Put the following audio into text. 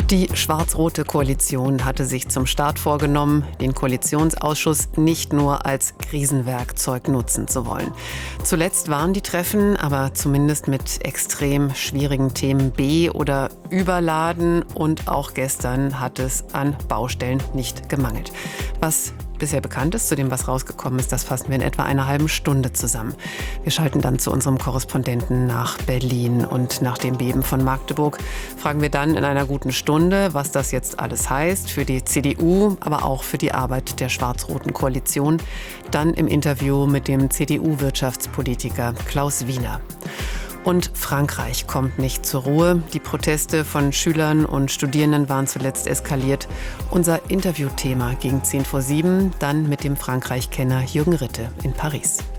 Die schwarz-rote Koalition hatte sich zum Start vorgenommen, den Koalitionsausschuss nicht nur als Krisenwerkzeug nutzen zu wollen. Zuletzt waren die Treffen aber zumindest mit extrem schwierigen Themen oder überladen und auch gestern hat es an Baustellen nicht gemangelt. Was bisher bekannt ist, zu dem, was rausgekommen ist, das fassen wir in etwa einer halben Stunde zusammen. Wir schalten dann zu unserem Korrespondenten nach Berlin und nach dem Beben von Magdeburg fragen wir dann in einer guten Stunde, was das jetzt alles heißt für die CDU, aber auch für die Arbeit der schwarz-roten Koalition. Dann im Interview mit dem CDU-Wirtschaftspolitiker Klaus Wiener. Und Frankreich kommt nicht zur Ruhe. Die Proteste von Schülern und Studierenden waren zuletzt eskaliert. Unser Interviewthema gegen 6:10, dann mit dem Frankreich-Kenner Jürgen Ritte in Paris.